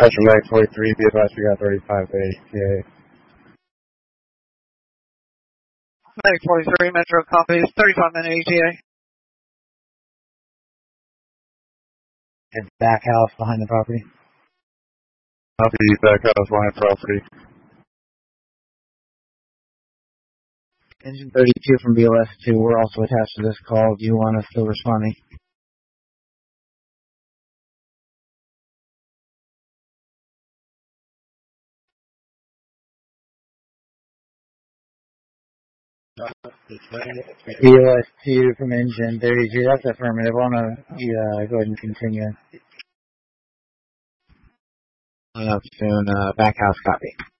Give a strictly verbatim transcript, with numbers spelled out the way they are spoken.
That's from nine forty-three, be advised we got thirty-five to A T A. nine forty-three, Metro copies, thirty-five minute A T A. Head back house behind the property. Copy, back house behind property. Engine thirty-two from B L S two, we're also attached to this call. Do you want us still responding? B L S two from engine thirty-two, that's affirmative. I want to yeah, go ahead and continue. Uh, soon, uh, back house copy.